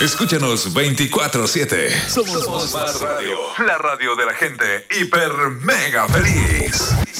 Escúchanos 24/7. Somos Más Radio, la radio de la gente hiper mega feliz.